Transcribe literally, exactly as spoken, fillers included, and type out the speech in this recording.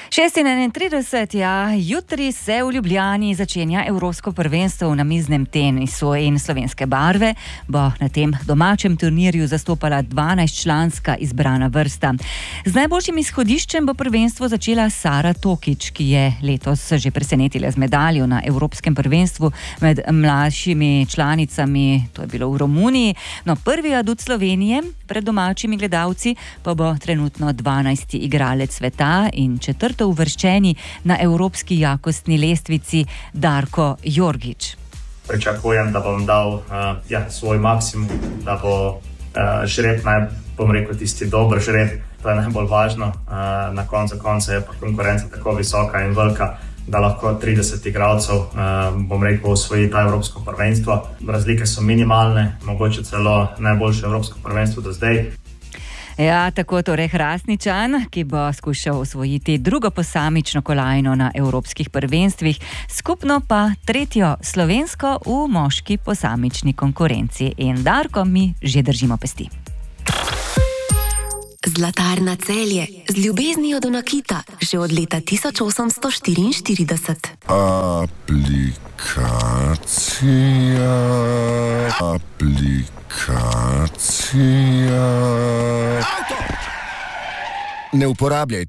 šest enaintrideset, ja, jutri se v Ljubljani začenja Evropsko prvenstvo v namiznem tenisu in slovenske barve bo na tem domačem turnirju zastopala dvanajstčlanska izbrana vrsta. Z najboljšim izhodiščem bo prvenstvo začela Sara Tokič, ki je letos že presenetila z medaljo na Evropskem prvenstvu med mlajšimi članicami, to je bilo v Romuniji. No, prvi adut Slovenije pred domačimi gledalci pa bo trenutno dvanajsti igralec sveta in četrto uvrščeni na evropski jakostni lestvici Darko Jorgič. Pričakujem, da bom dal uh, ja, svoj maksimum, da bo uh, žreb, naj bom rekel, tisti dober žreb, to je najbolj važno. Uh, na koncu konca je pa konkurenca tako visoka in velika, da lahko trideset igralcev, uh, bom rekel, osvoji ta evropsko prvenstvo. Razlike so minimalne, mogoče celo najboljše evropsko prvenstvo do zdaj. Ja, tako torej Hrastničan, ki bo skušal osvojiti drugo posamično kolajno na evropskih prvenstvih, skupno pa tretjo slovensko v moški posamični konkurenci. In Darko, mi že držimo pesti. Zlatarna Celje, z ljubeznijo do nakita, že od leta tisoč osemsto štiriinštirideset. Aplikacija, aplikacija. Ne uporabljaj